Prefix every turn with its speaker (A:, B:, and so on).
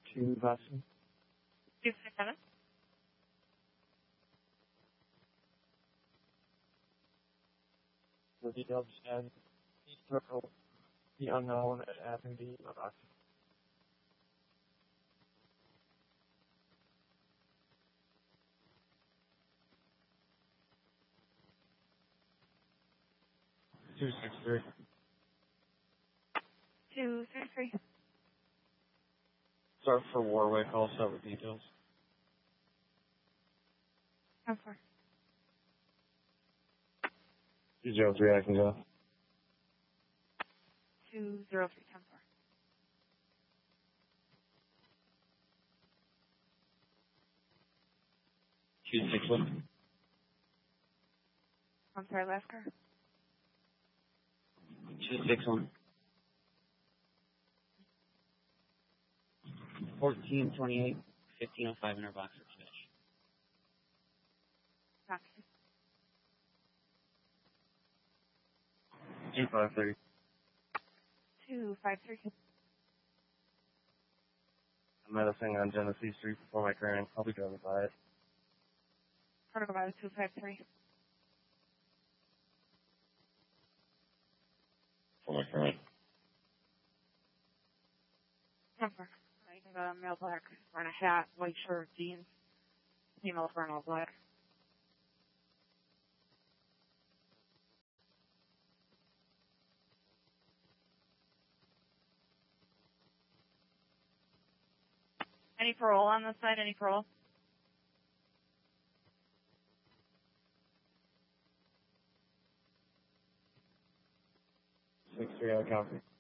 A: 2 Boston.
B: 267.
A: The details and circle the unknown at having the box. Two six three.
B: 263.
A: Start for Warwick. I'll start with details.
B: 10-4.
A: 203. I can go.
B: 203. 10-4.
A: Two six one.
B: I'm sorry, last car.
C: 261. 1428, 1505 in our box for dispatch.
B: Copy.
A: 253.
B: 253.
A: I'm medicine on Genesee Street before my current. I'll be driving by it.
B: Protocol by 253.
A: For my current.
B: 10-4. You can go to male black, wearing a hat, white shirt, jeans. Female wearing all black. Any parole on this side? Any parole?
A: 6-3, I copy.